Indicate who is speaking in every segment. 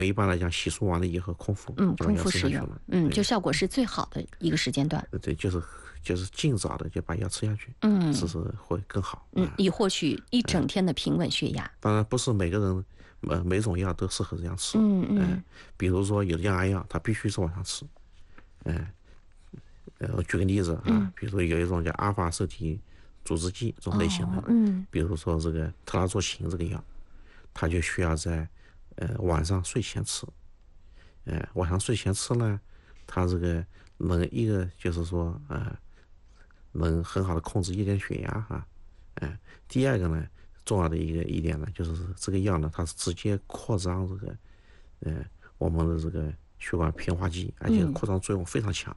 Speaker 1: 一般来讲，洗漱完了以后空腹，
Speaker 2: 空腹使用，就效果是最好的一个时间段。
Speaker 1: 对，就是尽早的就把药吃下去，这是会更好。
Speaker 2: 以获取一整天的平稳血压。
Speaker 1: 当然不是每个人每种药都适合这样吃。比如说有的降压药，它必须是晚上吃。我举个例子啊，比如说有一种叫阿尔法受体阻滞剂这种类型的，比如说这个特拉唑嗪这个药，它就需要在晚上睡前吃。晚上睡前吃呢，它这个能一个就是说能很好的控制夜间血压哈。第二个呢，重要的一点呢，就是这个药呢，它是直接扩张这个我们的这个血管平滑肌，而且扩张作用非常强。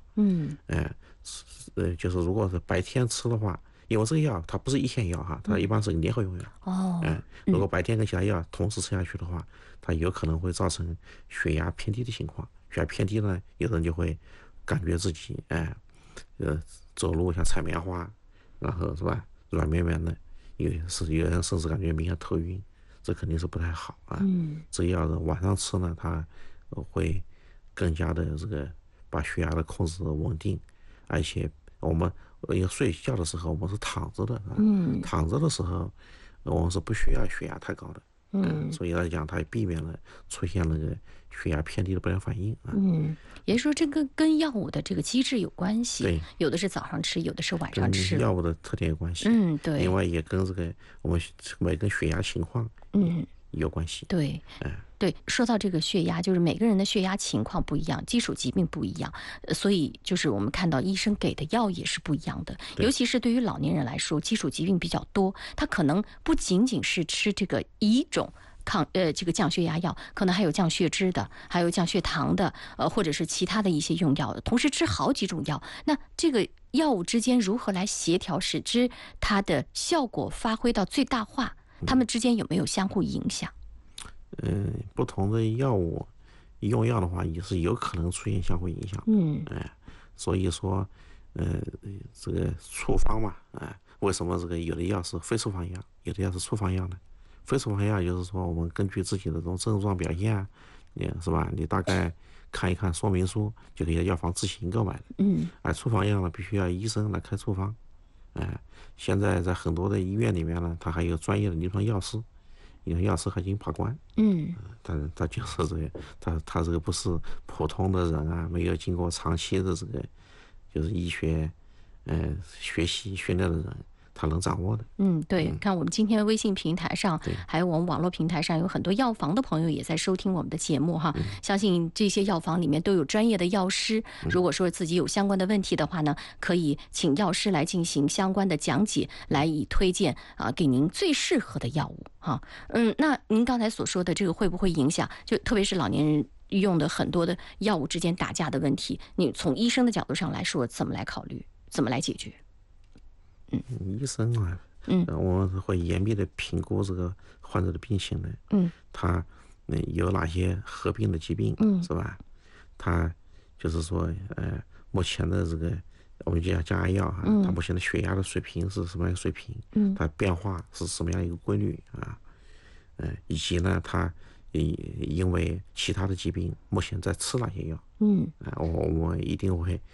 Speaker 1: 就是如果是白天吃的话，因为这个药它不是一天药哈，它一般是个联合用药。如果白天跟其他药同时吃下去的话，它有可能会造成血压偏低的情况。血压偏低呢，有人就会感觉自己走路像踩棉花，然后是吧，软绵绵的，有人甚至感觉明显头晕，这肯定是不太好啊。这药晚上吃呢，它会更加的这个把血压的控制稳定，而且我们睡觉的时候我们是躺着的，躺着的时候我们是不需要血压太高的。所以来讲，它避免了出现那个血压偏低的不良反应啊。
Speaker 2: 也就是说，这个跟药物的这个机制有关系。
Speaker 1: 对，
Speaker 2: 有的是早上吃，有的是晚上吃。
Speaker 1: 跟药物的特点有关系。
Speaker 2: 对。
Speaker 1: 另外也跟这个我们每个血压情况有关系。
Speaker 2: 对。对，说到这个血压，就是每个人的血压情况不一样，基础疾病不一样，所以就是我们看到医生给的药也是不一样的。尤其是对于老年人来说，基础疾病比较多，他可能不仅仅是吃这个一种这个降血压药，可能还有降血脂的，还有降血糖的，或者是其他的一些用药，同时吃好几种药。那这个药物之间如何来协调，使之它的效果发挥到最大化？它们之间有没有相互影响？
Speaker 1: 不同的药物用药的话，也是有可能出现相互影响。所以说，这个处方嘛，为什么这个有的药是非处方药，有的药是处方药呢？非处方药就是说，我们根据自己的这种症状表现啊，是吧？你大概看一看说明书，就可以在药房自行购买的。而处方药呢，必须要医生来开处方。现在在很多的医院里面呢，它还有专业的临床药师。临床药师还进行把关。他就是这个，他这个不是普通的人啊，没有经过长期的这个就是医学学习训练的人，他能掌握的。
Speaker 2: 对，看我们今天微信平台上，还有我们网络平台上，有很多药房的朋友也在收听我们的节目哈。相信这些药房里面都有专业的药师，如果说自己有相关的问题的话呢，可以请药师来进行相关的讲解，来以推荐给您最适合的药物哈。那您刚才所说的这个会不会影响，就特别是老年人用的很多的药物之间打架的问题，你从医生的角度上来说，怎么来考虑，怎么来解决？
Speaker 1: 医生啊，我们会严密的评估这个患者的病情的。他有哪些合并的疾病，是吧？他就是说，目前的这个我们叫降压药哈，他目前的血压的水平是什么样的水平？它变化是什么样一个规律啊？以及呢，他因为其他的疾病目前在吃哪些药？我们一定会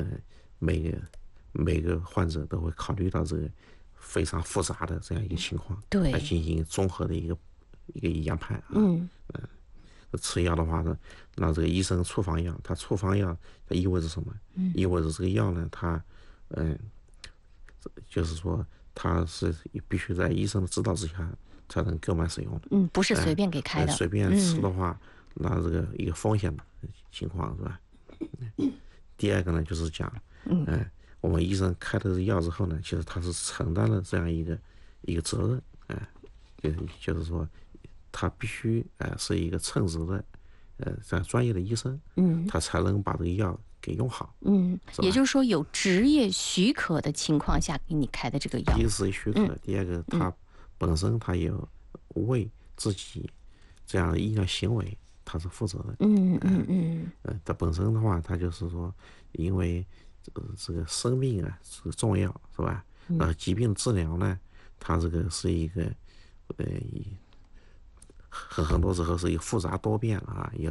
Speaker 1: 每个患者都会考虑到这个非常复杂的这样一个情况，来进行综合的一个研判啊。吃药的话呢，那这个医生处方药，它处方药它意味着什么？意味着这个药呢，它就是说它是必须在医生的指导之下才能购买使用的。
Speaker 2: 不是随便给开的。
Speaker 1: 随便吃的话，那这个一个风险情况是吧？第二个呢，就是讲，我们医生开的药之后呢，其实他是承担了这样一个责任，就是说，他必须是一个称职的这样专业的医生，他才能把这个药给用好。
Speaker 2: 也就是说，有职业许可的情况下给你开的这个药。
Speaker 1: 第一个是许可，第二个他本身他有为自己这样的医疗行为他是负责的。他本身的话，他就是说，因为这个生命啊是重要，是吧？疾病治疗呢，它这个是一个很多时候是一个复杂多变啊，也